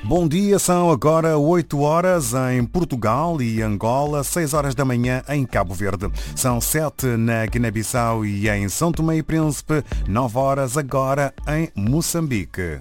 Bom dia, são agora 8 horas em Portugal e Angola, 6 horas da manhã em Cabo Verde. São 7 na Guiné-Bissau e em São Tomé e Príncipe, 9 horas agora em Moçambique.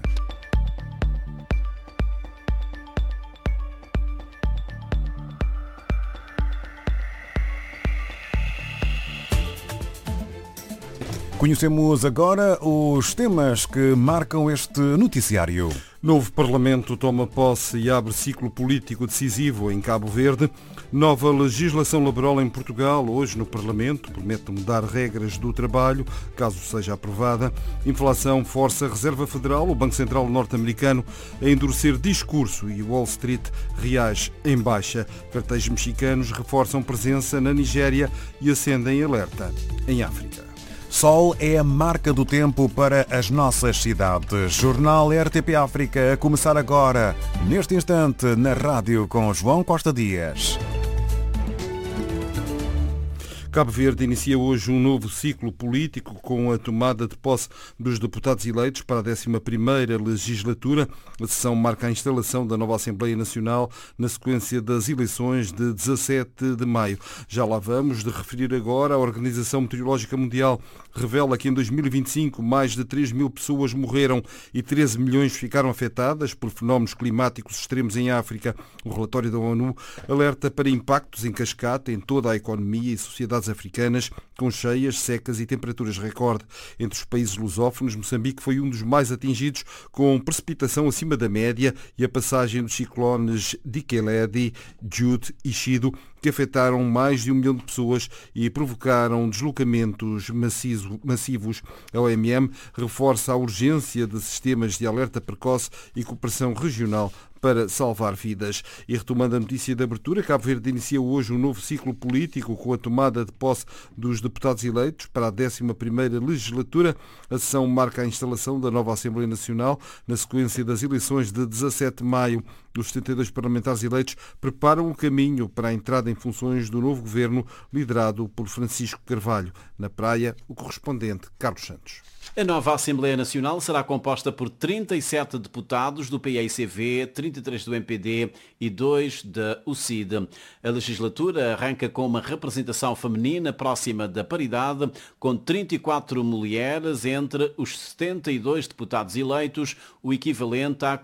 Conhecemos agora os temas que marcam este noticiário. Novo Parlamento toma posse e abre ciclo político decisivo em Cabo Verde. Nova legislação laboral em Portugal, hoje no Parlamento, promete mudar regras do trabalho, caso seja aprovada. Inflação força a Reserva Federal, o Banco Central norte-americano, a endurecer discurso e Wall Street reage em baixa. Cartéis mexicanos reforçam presença na Nigéria e acendem alerta em África. Sol é a marca do tempo para as nossas cidades. Jornal RTP África a começar agora, neste instante, na rádio com João Costa Dias. Cabo Verde inicia hoje um novo ciclo político com a tomada de posse dos deputados eleitos para a 11ª legislatura. A sessão marca a instalação da nova Assembleia Nacional na sequência das eleições de 17 de maio. Já lá vamos de referir agora. A Organização Meteorológica Mundial revela que em 2025 mais de 3 mil pessoas morreram e 13 milhões ficaram afetadas por fenómenos climáticos extremos em África. O relatório da ONU alerta para impactos em cascata em toda a economia e sociedade africanas, com cheias, secas e temperaturas recorde. Entre os países lusófonos, Moçambique foi um dos mais atingidos, com precipitação acima da média e a passagem dos ciclones Dikeledi, Jude e Chido, que afetaram mais de 1 milhão de pessoas e provocaram deslocamentos massivos. A OMM reforça a urgência de sistemas de alerta precoce e cooperação regional para salvar vidas. E retomando a notícia de abertura, Cabo Verde inicia hoje um novo ciclo político com a tomada de posse dos deputados eleitos para a 11ª legislatura. A sessão marca a instalação da nova Assembleia Nacional na sequência das eleições de 17 de maio. Os 72 parlamentares eleitos preparam o caminho para a entrada em funções do novo governo liderado por Francisco Carvalho. Na Praia, o correspondente Carlos Santos. A nova Assembleia Nacional será composta por 37 deputados do PAICV, 33 do MPD e 2 da UCID. A legislatura arranca com uma representação feminina próxima da paridade, com 34 mulheres entre os 72 deputados eleitos, o equivalente a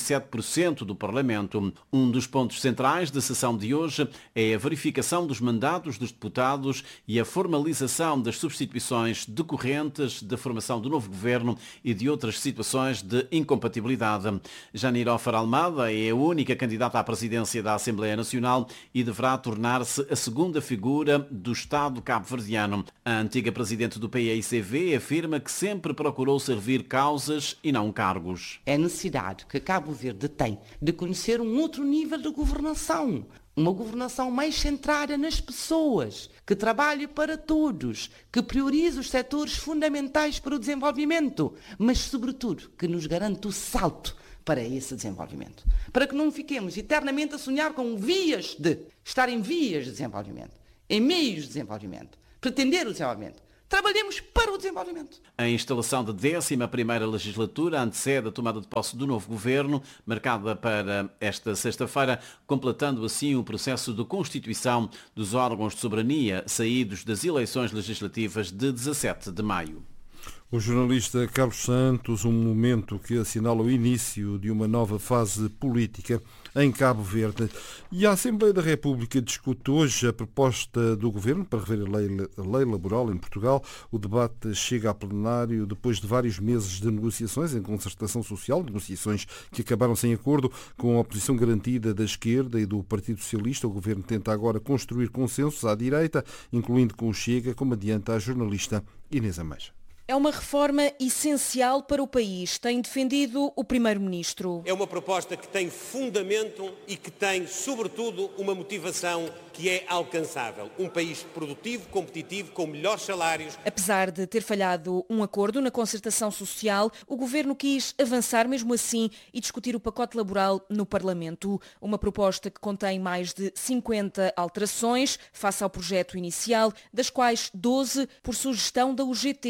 47% do Parlamento. Um dos pontos centrais da sessão de hoje é a verificação dos mandatos dos deputados e a formalização das substituições decorrentes da formação do novo governo e de outras situações de incompatibilidade. Janira Almada é a única candidata à presidência da Assembleia Nacional e deverá tornar-se a segunda figura do Estado cabo-verdiano. A antiga presidente do PAICV afirma que sempre procurou servir causas e não cargos. É a necessidade que Cabo Verde tem de conhecer um outro nível de governação. Uma governação mais centrada nas pessoas, que trabalhe para todos, que priorize os setores fundamentais para o desenvolvimento, mas, sobretudo, que nos garante o salto para esse desenvolvimento. Para que não fiquemos eternamente a sonhar com vias de estar em vias de desenvolvimento, em meios de desenvolvimento, pretender o desenvolvimento. Trabalhemos para o desenvolvimento. A instalação da 11ª legislatura antecede a tomada de posse do novo governo, marcada para esta sexta-feira, completando assim o processo de constituição dos órgãos de soberania saídos das eleições legislativas de 17 de maio. O jornalista Carlos Santos, um momento que assinala o início de uma nova fase política em Cabo Verde. E a Assembleia da República discute hoje a proposta do Governo para rever a lei laboral em Portugal. O debate chega a plenário depois de vários meses de negociações em concertação social, negociações que acabaram sem acordo, com a oposição garantida da esquerda e do Partido Socialista. O Governo tenta agora construir consensos à direita, incluindo com o Chega, como adianta a jornalista Inês Ameixa. É uma reforma essencial para o país, tem defendido o Primeiro-Ministro. É uma proposta que tem fundamento e que tem, sobretudo, uma motivação que é alcançável. Um país produtivo, competitivo, com melhores salários. Apesar de ter falhado um acordo na concertação social, o Governo quis avançar mesmo assim e discutir o pacote laboral no Parlamento. Uma proposta que contém mais de 50 alterações face ao projeto inicial, das quais 12 por sugestão da UGT, que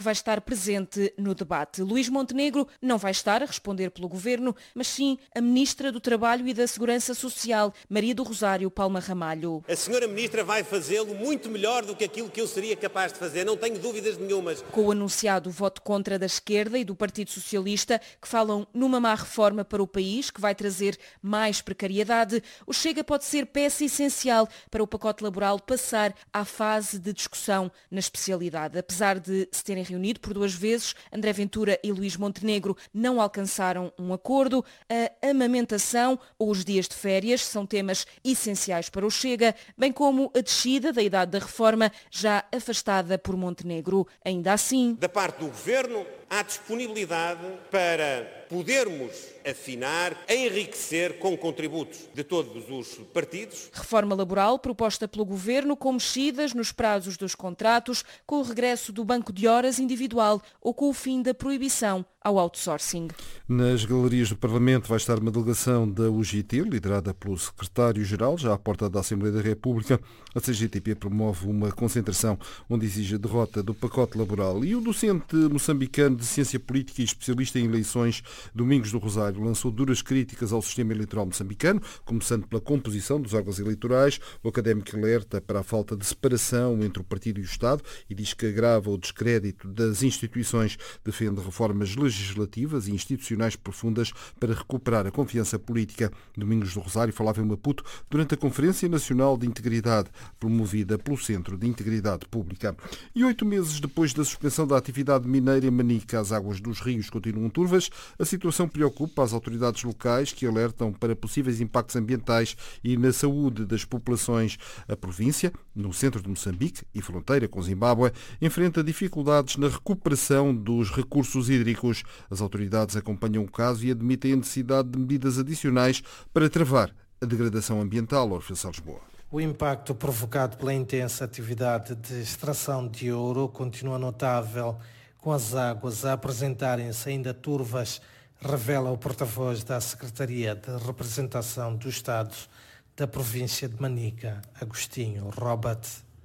vai estar presente no debate. Luís Montenegro não vai estar a responder pelo Governo, mas sim a Ministra do Trabalho e da Segurança Social, Maria do Rosário Palma Ramalho. A senhora Ministra vai fazê-lo muito melhor do que aquilo que eu seria capaz de fazer, não tenho dúvidas nenhumas. Com o anunciado voto contra da esquerda e do Partido Socialista, que falam numa má reforma para o país, que vai trazer mais precariedade, o Chega pode ser peça essencial para o pacote laboral passar à fase de discussão na especialidade. Apesar de se terem reunido por 2 vezes, André Ventura e Luís Montenegro não alcançaram um acordo. A amamentação ou os dias de férias são temas essenciais para o Chega, bem como a descida da idade da reforma, já afastada por Montenegro. Ainda assim, Da parte do Governo, há disponibilidade para podermos afinar, enriquecer com contributos de todos os partidos. reforma laboral proposta pelo Governo com mexidas nos prazos dos contratos, com o regresso do banco de horas individual ou com o fim da proibição ao outsourcing. Nas galerias do Parlamento vai estar uma delegação da UGT, liderada pelo secretário-geral, já à porta da Assembleia da República. A CGTP promove uma concentração onde exige a derrota do pacote laboral. E o docente moçambicano de Ciência Política e especialista em eleições, Domingos do Rosário, lançou duras críticas ao sistema eleitoral moçambicano, começando pela composição dos órgãos eleitorais. O académico alerta para a falta de separação entre o partido e o Estado e diz que agrava o descrédito das instituições. Defende reformas legislativas e institucionais profundas para recuperar a confiança política. Domingos do Rosário falava em Maputo durante a Conferência Nacional de Integridade, promovida pelo Centro de Integridade Pública. E 8 meses depois da suspensão da atividade mineira em Manica, as águas dos rios continuam turvas. A situação preocupa as autoridades locais, que alertam para possíveis impactos ambientais e na saúde das populações. A província, no centro de Moçambique e fronteira com Zimbábue, enfrenta dificuldades na recuperação dos recursos hídricos. As autoridades acompanham o caso e admitem a necessidade de medidas adicionais para travar a degradação ambiental. Orfeu Lisboa. O impacto provocado pela intensa atividade de extração de ouro continua notável, com as águas a apresentarem-se ainda turvas, revela o porta-voz da Secretaria de Representação do Estado da província de Manica, Agostinho Robert.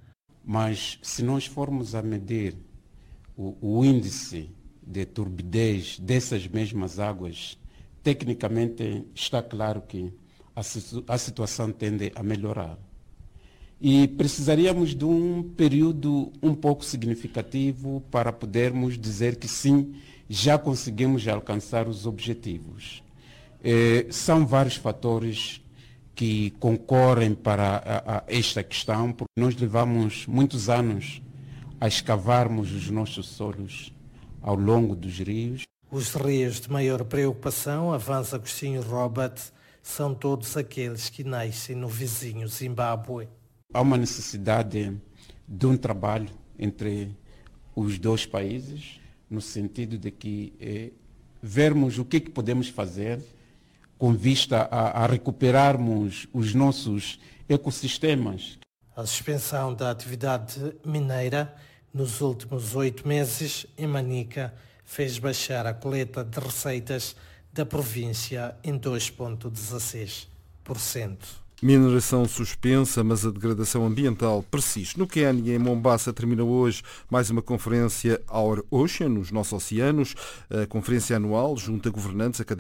Mas se nós formos a medir o índice de turbidez dessas mesmas águas, tecnicamente está claro que a situação tende a melhorar. E precisaríamos de um período um pouco significativo para podermos dizer que sim, já conseguimos alcançar os objetivos. São vários fatores que concorrem para esta questão, porque nós levamos muitos anos a escavarmos os nossos solos ao longo dos rios. Os rios de maior preocupação, avança Agostinho Robert, são todos aqueles que nascem no vizinho Zimbábue. Há uma necessidade de um trabalho entre os dois países, no sentido de que vermos o que podemos fazer com vista a recuperarmos os nossos ecossistemas. A suspensão da atividade mineira nos últimos 8 meses em Manica fez baixar a coleta de receitas da província em 2,16%. Mineração suspensa, mas a degradação ambiental persiste. No Quênia, em Mombasa, termina hoje mais uma conferência Our Ocean, os nossos oceanos. A conferência anual junta governantes académicos